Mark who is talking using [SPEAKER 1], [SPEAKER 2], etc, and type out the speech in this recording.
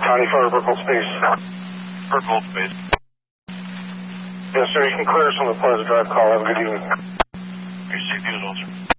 [SPEAKER 1] County Fire, Burkle Space.
[SPEAKER 2] Burkle Space.
[SPEAKER 1] Yes, sir. You can clear us on the Plaza Drive call. Have a good evening.
[SPEAKER 2] Your safety as well, sir.